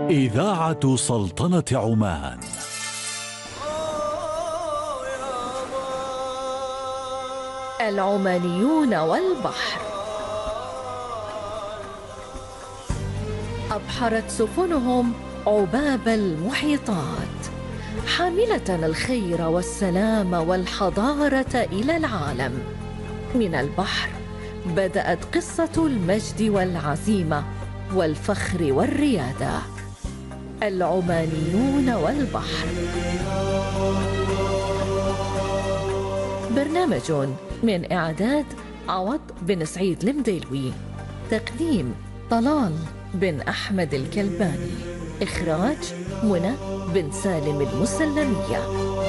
إذاعة سلطنة عمان. العمانيون والبحر. أبحرت سفنهم عباب المحيطات، حاملة الخير والسلام والحضارة إلى العالم. من البحر بدأت قصة المجد والعزيمة والفخر والريادة. العمانيون والبحر، برنامج من إعداد عوض بن سعيد المديلوي، تقديم طلال بن أحمد الكلباني، إخراج منى بن سالم المسلمية.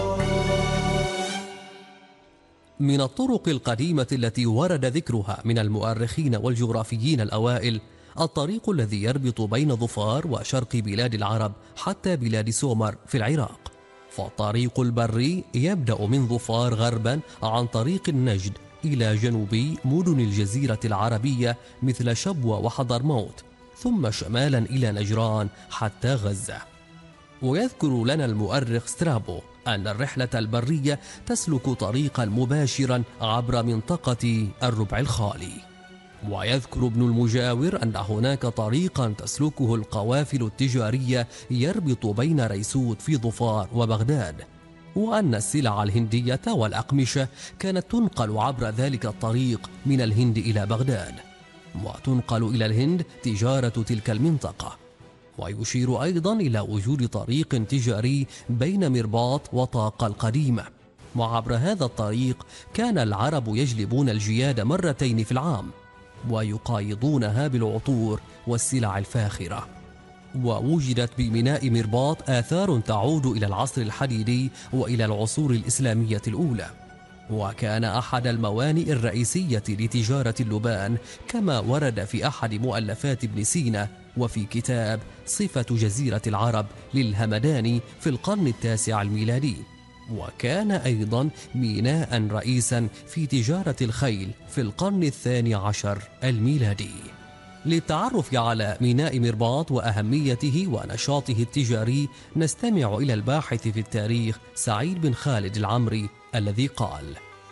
من الطرق القديمة التي ورد ذكرها من المؤرخين والجغرافيين الأوائل الطريق الذي يربط بين ظفار وشرق بلاد العرب حتى بلاد سومر في العراق. فالطريق البري يبدأ من ظفار غربا عن طريق النجد إلى جنوبي مدن الجزيرة العربية مثل شبوة وحضرموت، ثم شمالا إلى نجران حتى غزة. ويذكر لنا المؤرخ سترابو أن الرحلة البرية تسلك طريقا مباشرا عبر منطقة الربع الخالي. ويذكر ابن المجاور أن هناك طريقا تسلكه القوافل التجارية يربط بين ريسوت في ظفار وبغداد، وأن السلع الهندية والأقمشة كانت تنقل عبر ذلك الطريق من الهند إلى بغداد، وتنقل إلى الهند تجارة تلك المنطقة. ويشير أيضا إلى وجود طريق تجاري بين مرباط وطاقة القديمة، وعبر هذا الطريق كان العرب يجلبون الجياد مرتين في العام ويقايضونها بالعطور والسلع الفاخرة. ووجدت بميناء مرباط آثار تعود إلى العصر الحديدي وإلى العصور الإسلامية الأولى، وكان أحد الموانئ الرئيسية لتجارة اللبان، كما ورد في أحد مؤلفات ابن سينا وفي كتاب صفة جزيرة العرب للهمداني في القرن التاسع الميلادي. وكان أيضا ميناء رئيسا في تجارة الخيل في القرن الثاني عشر الميلادي. للتعرف على ميناء مرباط وأهميته ونشاطه التجاري نستمع إلى الباحث في التاريخ سعيد بن خالد العمري الذي قال: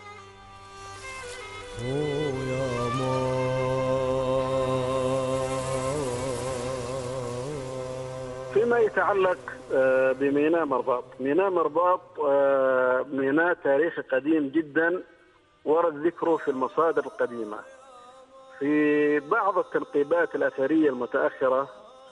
فيما يتعلق بميناء مرباط، ميناء مرباط ميناء تاريخي قديم جدا ورد ذكره في المصادر القديمة. في بعض التنقيبات الأثرية المتأخرة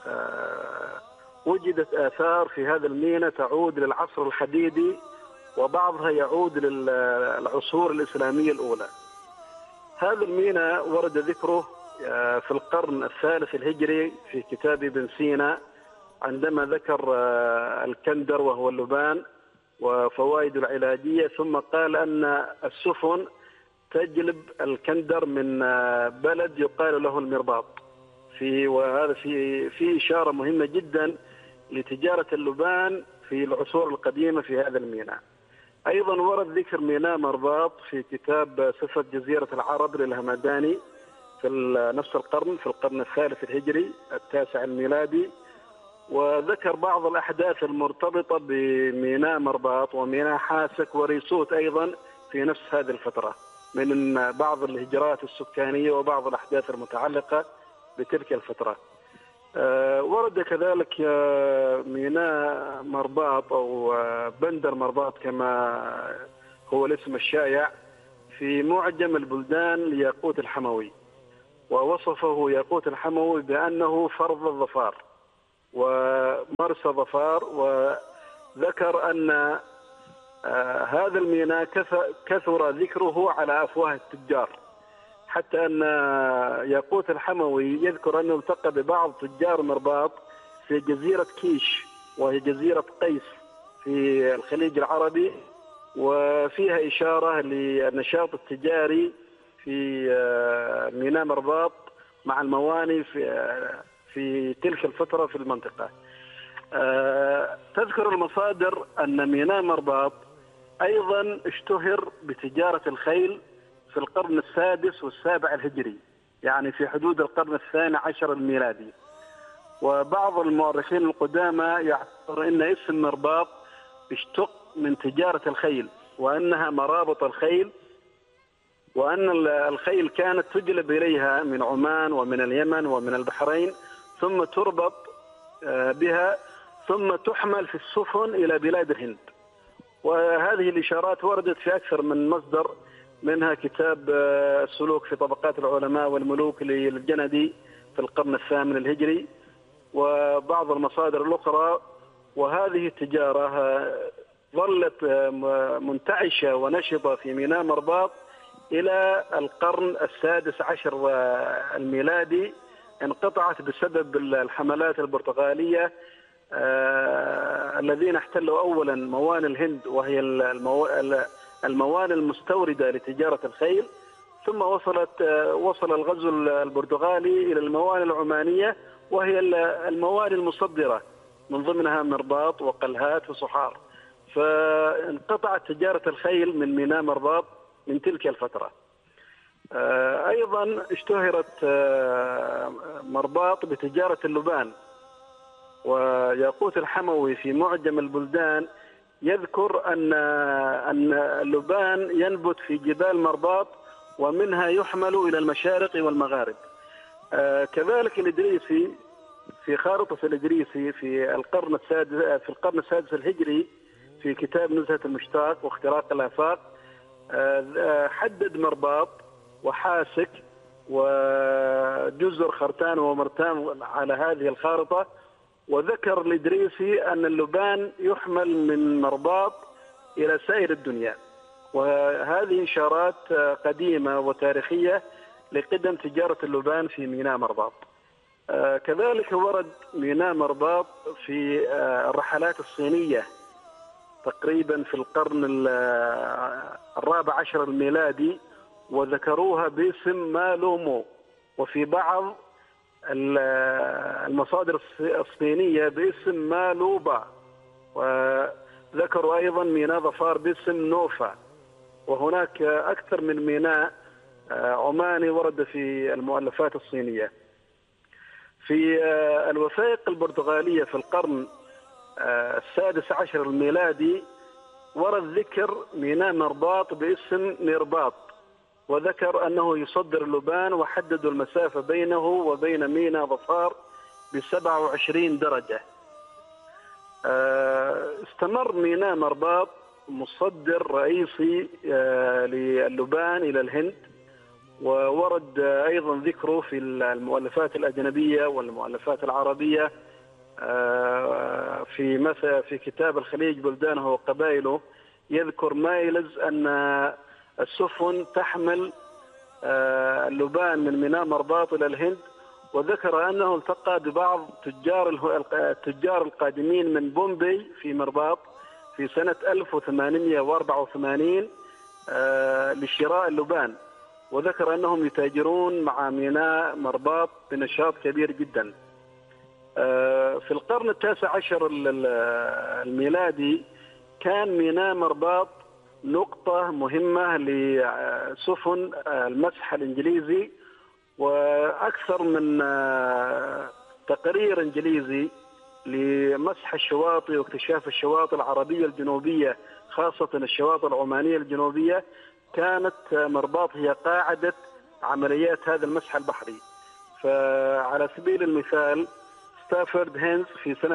وجدت آثار في هذا الميناء تعود للعصر الحديدي، وبعضها يعود للعصور الإسلامية الأولى. هذا الميناء ورد ذكره في القرن الثالث الهجري في كتاب ابن سينا، عندما ذكر الكندر وهو اللبان وفوائد العلاجية، ثم قال أن السفن تجلب الكندر من بلد يقال له المرباط. وهذا في إشارة مهمة جدا لتجارة اللبان في العصور القديمة في هذا الميناء. أيضا ورد ذكر ميناء مرباط في كتاب صفة جزيرة العرب للهمداني في نفس القرن، في القرن الثالث الهجري التاسع الميلادي، وذكر بعض الأحداث المرتبطة بميناء مرباط وميناء حاسك وريسوت أيضا في نفس هذه الفترة، من بعض الهجرات السكانية وبعض الأحداث المتعلقة بتلك الفترة. ورد كذلك ميناء مرباط أو بندر مرباط كما هو الاسم الشائع في معجم البلدان لياقوت الحموي، ووصفه ياقوت الحموي بأنه فرض الظفار ومرسى ظفار، وذكر أن هذا الميناء كثر ذكره على أفواه التجار، حتى أن ياقوت الحموي يذكر أنه التقى ببعض تجار مرباط في جزيرة كيش، وهي جزيرة قيس في الخليج العربي، وفيها إشارة للنشاط التجاري في ميناء مرباط مع المواني في تلك الفترة في المنطقة. تذكر المصادر أن ميناء مرباط أيضا اشتهر بتجارة الخيل في القرن السادس والسابع الهجري، يعني في حدود القرن الثاني عشر الميلادي. وبعض المؤرخين القدامى يعتبر أن اسم مرباط اشتق من تجارة الخيل، وأنها مرابط الخيل، وأن الخيل كانت تجلب إليها من عمان ومن اليمن ومن البحرين، ثم تربط بها، ثم تحمل في السفن إلى بلاد الهند. وهذه الإشارات وردت في أكثر من مصدر، منها كتاب السلوك في طبقات العلماء والملوك للجندي في القرن الثامن الهجري، وبعض المصادر الأخرى. وهذه التجارة ظلت منتعشة ونشطة في ميناء مرباط إلى القرن السادس عشر الميلادي. انقطعت بسبب الحملات البرتغالية الذين احتلوا أولا موانئ الهند، وهي الموانئ المستوردة لتجارة الخيل، ثم وصل الغزو البرتغالي إلى الموانئ العمانية، وهي الموانئ المصدرة، من ضمنها مرباط وقلهات وصحار. فانقطعت تجارة الخيل من ميناء مرباط من تلك الفترة. أيضا اشتهرت مرباط بتجارة اللبان، وياقوت الحموي في معجم البلدان يذكر أن اللبان ينبت في جبال مرباط، ومنها يحمل إلى المشارق والمغارب. كذلك الإدريسي في خارطة الإدريسي في القرن السادس الهجري في كتاب نزهة المشتاق واختراق الآفاق حدد مرباط وحاسك وجزر خرتان ومرتان على هذه الخارطة، وذكر الإدريسي أن اللبان يحمل من مرباط إلى سائر الدنيا. وهذه إشارات قديمة وتاريخية لقدم تجارة اللبان في ميناء مرباط. كذلك ورد ميناء مرباط في الرحلات الصينية تقريبا في القرن الرابع عشر الميلادي، وذكروها باسم مالومو، وفي بعض المصادر الصينية باسم مالوبا، وذكروا أيضا ميناء ظفار باسم نوفا. وهناك أكثر من ميناء عماني ورد في المؤلفات الصينية. في الوثائق البرتغالية في القرن السادس عشر الميلادي ورد ذكر ميناء مرباط باسم نيرباط، وذكر أنه يصدر اللبان، وحددوا المسافة بينه وبين ميناء ظفار ب27 درجة. استمر ميناء مرباط مصدر رئيسي للبان إلى الهند، وورد أيضا ذكره في المؤلفات الأجنبية والمؤلفات العربية. في كتاب الخليج بلدانه وقبائله يذكر مايلز أن السفن تحمل اللبان من ميناء مرباط إلى الهند، وذكر أنه التقى ببعض التجار القادمين من بومبي في مرباط في سنة 1884 لشراء اللبان، وذكر أنهم يتاجرون مع ميناء مرباط بنشاط كبير جدا. في القرن التاسع عشر الميلادي كان ميناء مرباط نقطة مهمة لسفن المسح الإنجليزي، وأكثر من تقرير إنجليزي لمسح الشواطئ واكتشاف الشواطئ العربية الجنوبية، خاصة الشواطئ العمانية الجنوبية، كانت مرباط هي قاعدة عمليات هذا المسح البحري. فعلى سبيل المثال ستافورد هينز في سنة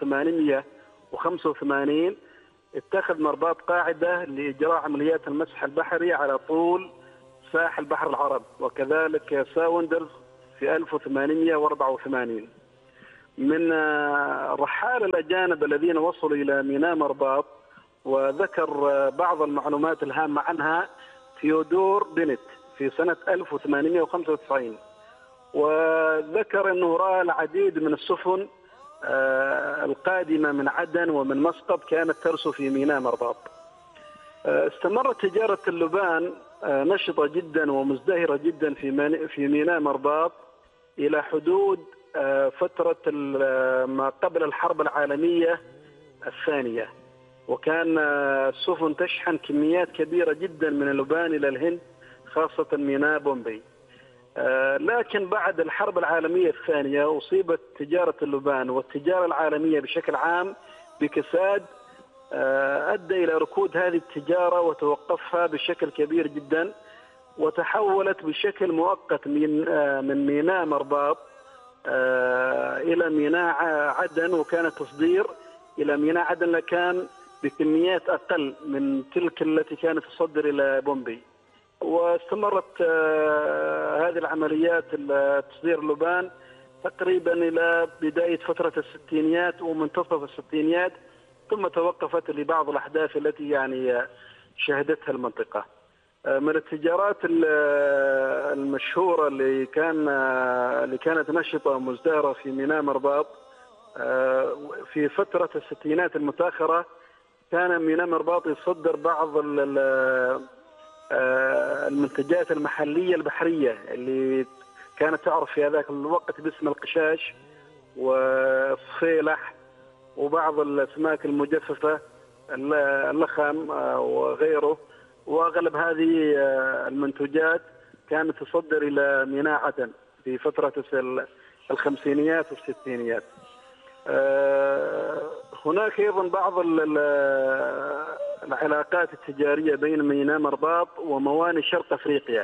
1885 اتخذ مرباط قاعدة لإجراء عمليات المسح البحري على طول ساحل بحر العرب، وكذلك ساوندرز في 1884. من رحال الأجانب الذين وصلوا إلى ميناء مرباط وذكر بعض المعلومات الهامة عنها ثيودور بنت في سنة 1895، وذكر أنه رأى العديد من السفن القادمة من عدن ومن مسقط كانت ترسو في ميناء مرباط. استمرت تجارة اللبان نشطة جدا ومزدهرة جدا في ميناء مرباط إلى حدود فترة ما قبل الحرب العالمية الثانية، وكان السفن تشحن كميات كبيرة جدا من اللبان إلى الهند، خاصة ميناء بومبي. لكن بعد الحرب العالمية الثانية أصيبت تجارة اللبان والتجارة العالمية بشكل عام بكساد أدى إلى ركود هذه التجارة وتوقفها بشكل كبير جدا، وتحولت بشكل مؤقت من ميناء مرباط إلى ميناء عدن، وكان التصدير إلى ميناء عدن لكان بكميات أقل من تلك التي كانت تصدر إلى بومبي. واستمرت هذه العمليات تصدير اللبان تقريبا إلى بداية فترة الستينيات ومنتصف الستينيات، ثم توقفت لبعض الأحداث التي يعني شهدتها المنطقة. من التجارات المشهورة اللي كانت نشطة ومزدهرة في ميناء مرباط في فترة الستينات المتأخرة، كان ميناء مرباط يصدر بعض المنتجات المحلية البحرية اللي كانت تعرف في هذاك الوقت باسم القشاش والصفيلح وبعض الأسماك المجففة، اللخم وغيره. وأغلب هذه المنتجات كانت تصدر إلى ميناء عدن في فترة الخمسينيات والستينيات. هناك أيضا بعض العلاقات التجارية بين ميناء مرباط ومواني شرق أفريقيا،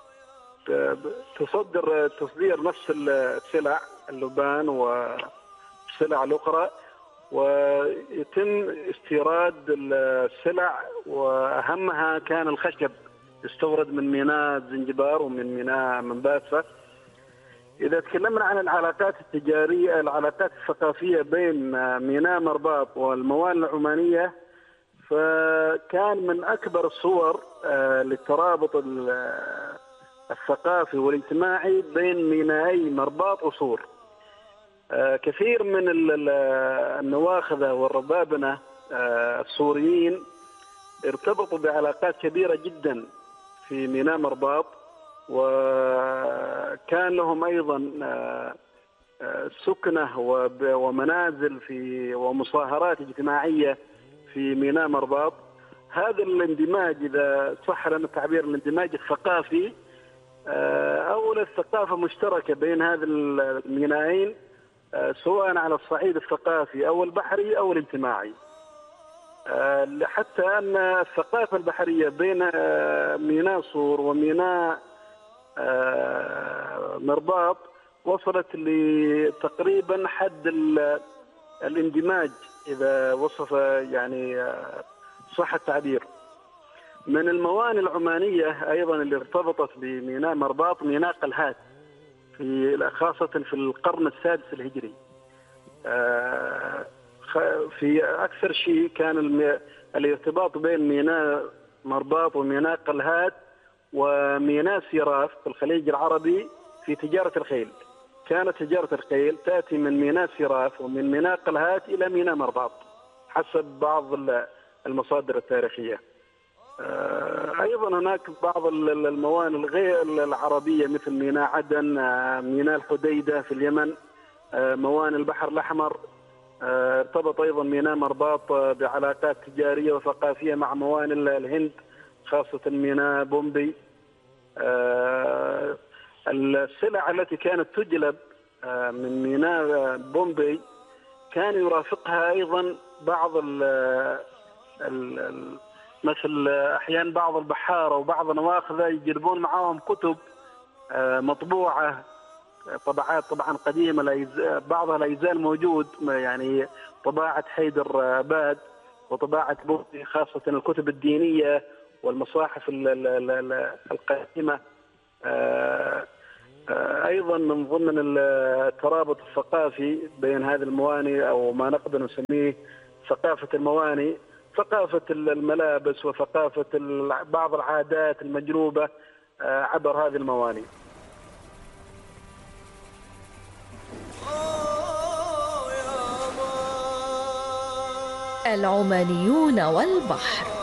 تصدير نفس السلع اللبان والسلع الأخرى، ويتم استيراد السلع وأهمها كان الخشب يستورد من ميناء زنجبار ومن ميناء منباسة. إذا تكلمنا عن العلاقات التجارية، العلاقات الثقافية بين ميناء مرباط والموانئ العمانية، فكان من أكبر الصور للترابط الثقافي والاجتماعي بين مينائي مرباط وصور. كثير من النواخذة والربابنة الصوريين ارتبطوا بعلاقات كبيرة جدا في ميناء مرباط، وكان لهم أيضا سكنة ومنازل ومصاهرات اجتماعية في ميناء مرباط. هذا الاندماج، إذا صح لنا التعبير، الاندماج الثقافي أو الثقافة مشتركة بين هذه المينائين، سواء على الصعيد الثقافي أو البحري أو الاجتماعي. حتى أن الثقافة البحرية بين ميناء صور وميناء مرباط وصلت لتقريبا حد الاندماج، إذا وصف يعني صح التعبير. من الموانئ العمانية أيضا اللي ارتبطت بميناء مرباط ميناء قلهات، خاصة في القرن السادس الهجري. في أكثر شيء كان الارتباط بين ميناء مرباط وميناء قلهات وميناء سيراف في الخليج العربي في تجارة الخيل. كانت تجارة الخيل تأتي من ميناء سيراف ومن ميناء قلهات إلى ميناء مرباط حسب بعض المصادر التاريخية. أيضا هناك بعض الموانئ الغير العربية مثل ميناء عدن، ميناء الحديدة في اليمن، موانئ البحر الأحمر. ارتبط أيضا ميناء مرباط بعلاقات تجارية وثقافية مع موانئ الهند، خاصة ميناء بومبي. السلع التي كانت تجلب من ميناء بومبي كان يرافقها أيضا بعض مثل أحيانا بعض البحارة وبعض النواخذة يجلبون معهم كتب مطبوعة، طبعات طبعا قديمة، بعضها لا يزال موجود، يعني طباعة حيدر باد وطباعة بومبي، خاصة الكتب الدينية والمصاحف القديمة. أيضا من ضمن الترابط الثقافي بين هذه الموانئ، أو ما نقدر نسميه ثقافة الموانئ، ثقافة الملابس وثقافة بعض العادات المجلوبة عبر هذه الموانئ. العمانيون والبحر.